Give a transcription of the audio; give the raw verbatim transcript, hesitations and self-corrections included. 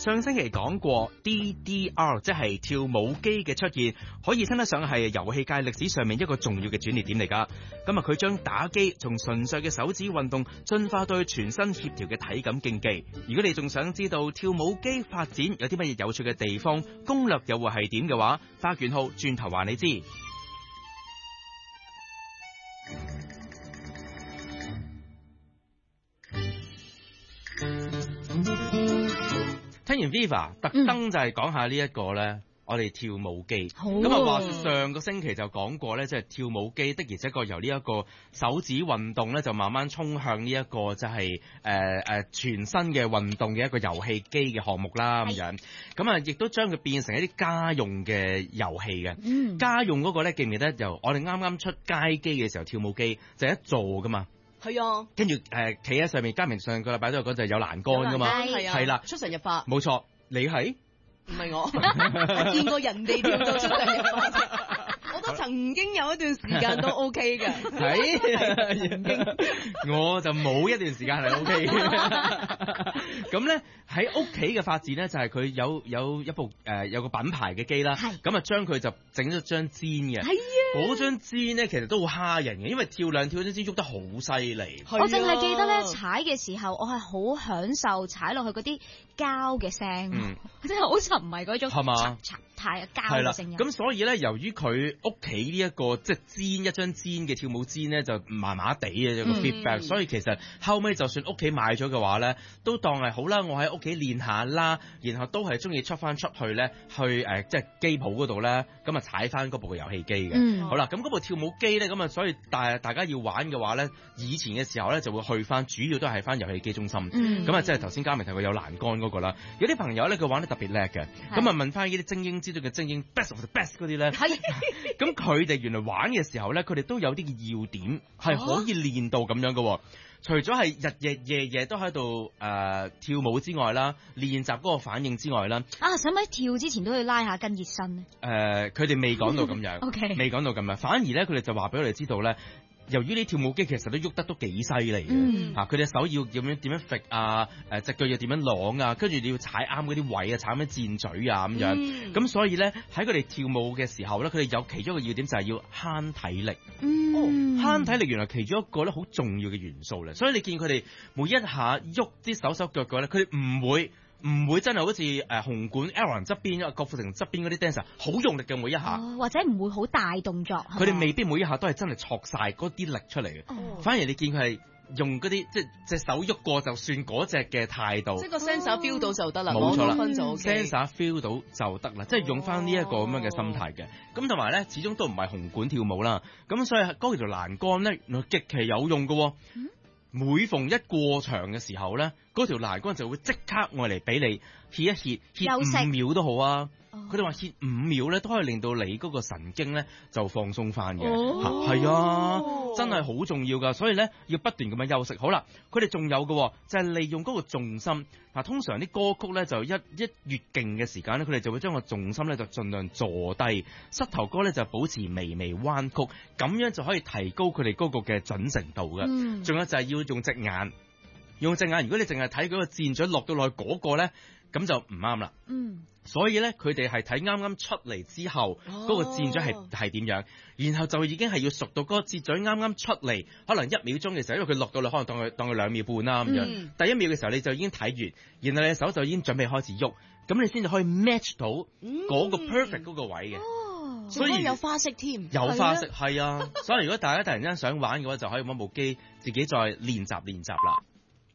上星期講過 D D R， 即係跳舞機嘅出現，可以稱得上係遊戲界歷史上面一個重要嘅轉捩點嚟㗎。咁啊，佢將打機從純粹嘅手指運動進化到全身協調嘅體感競技。如果你仲想知道跳舞機發展有啲乜嘢有趣嘅地方，攻略又會係點嘅話，百元號轉頭話你知。聽完 Viva 特登就係講下呢一個咧，嗯、我哋跳舞機。咁啊，話說上個星期就講過咧，即係跳舞機的而且確由呢一個手指運動咧，就慢慢衝向呢一個就係誒誒全身嘅運動嘅一個遊戲機嘅項目啦咁樣。咁啊，亦都將佢變成一啲家用嘅遊戲嘅。嗯、家用嗰個咧，記唔記得由我哋啱啱出街機嘅時候，跳舞機就係一座噶嘛？係啊，跟住誒企喺上面，嘉明上個禮拜都有講就係有欄杆噶嘛，係啦，出神入化，冇錯，你係唔係我？我見過人哋跳到出神入化，我都曾經有一段時間都 OK 嘅，係曾經，我就冇一段時間係 OK 嘅。咁咧喺屋企嘅發展咧，就係佢有有一部誒有個品牌嘅機啦，咁啊將佢就整咗張氈嘅。嗰張氈咧，其實都好蝦人嘅，因為跳兩跳張氈喐得好犀利。 我淨係記得咧，踩嘅時候，我係好享受踩落去嗰啲膠嘅聲，嗯、真係好沉迷嗰種係嘛，太膠嘅聲音。咁所以咧，由於佢屋企呢一個即係氈一張氈嘅跳舞氈咧，就麻麻地嘅一個 feedback，、嗯、所以其實後尾就算屋企買咗嘅話咧，都當係好啦，我喺屋企練下啦，然後都係中意出翻出去咧，去誒、呃、即係機鋪嗰度咧，咁啊踩翻嗰部遊戲機嘅。嗯好啦，咁嗰部跳舞機咧，咁啊，所以大大家要玩嘅話咧，以前嘅時候咧就會去翻，主要都係翻遊戲機中心。咁啊、嗯，即係頭先嘉明提過有欄杆嗰個啦。有啲朋友咧，佢玩得特別叻嘅，咁啊問翻呢啲精英之中嘅精英 ，best of the best 嗰啲咧，咁佢哋原來玩嘅時候咧，佢哋都有啲要點係可以練到咁樣嘅。除咗係日日夜夜都喺度誒跳舞之外啦，練習嗰個反應之外啦，啊，使唔使跳之前都要拉下筋熱身咧？誒、呃，佢哋未講到咁樣，OK，未講到咁樣，反而咧佢哋就話俾我哋知道咧。由於呢跳舞機其實都喐得都幾犀利嘅，嚇佢隻手要點樣點樣揈啊，誒隻腳要點樣啷啊，跟住你要踩啱嗰啲位啊，踩啱箭嘴啊咁樣，咁、嗯、所以咧喺佢哋跳舞嘅時候咧，佢哋有其中一個要點就係要慳體力，嗯、慳體力原來其中一個咧好重要嘅元素咧，所以你見佢哋每一下喐啲手手腳腳咧，佢哋唔會。唔會真係好似誒紅館 Aaron 側邊啊郭富城側邊嗰啲 dancer 好用力嘅每一下，哦、或者唔會好大動作。佢哋未必每一下都係真係挫晒嗰啲力出嚟嘅，哦、反而你見佢係用嗰啲即係隻手喐過就算嗰隻嘅態度，即係個 sensor feel 到就得啦，冇錯啦 ，sensor feel 到就得啦，即係用翻呢一個咁樣嘅心態嘅。咁同埋咧，始終都唔係紅館跳舞啦，咁所以嗰條欄杆咧，原來極其有用嘅。嗯每逢一過場嘅時候咧，嗰條欄杆就會即刻愛嚟俾你歇一歇，歇五秒都好啊。佢哋話歇五秒咧，都可以令到你嗰個神經咧就放鬆翻嘅。係、哦、啊，真係好重要噶。所以咧要不斷咁樣休息。好啦，佢哋仲有嘅就係、是、利用嗰個重心。嗱，通常啲歌曲咧就一一越勁嘅時間咧，佢哋就會將個重心咧就盡量坐低，膝頭哥咧就保持微微彎曲，咁樣就可以提高佢哋嗰個嘅準程度嘅。仲、嗯、有就係要用隻眼，用隻眼。如果你淨係睇嗰個箭嘴落到落去嗰個咧，咁就唔啱啦。嗯。所以咧，佢哋係睇啱啱出嚟之後，嗰、哦、個箭嘴係係點樣，然後就已經係要熟到嗰個箭嘴啱啱出嚟，可能一秒鐘嘅時候，因為佢落到嚟可能當佢當佢兩秒半啦咁樣。嗯、第一秒嘅時候你就已經睇完，然後你手就已經準備開始喐，咁你先至可以 match 到嗰個 perfect 嗰個位嘅。哦，所以有花式添，有花式係啊。所以如果大家突然間想玩嘅話，就可以揾部機自己再練習練習啦。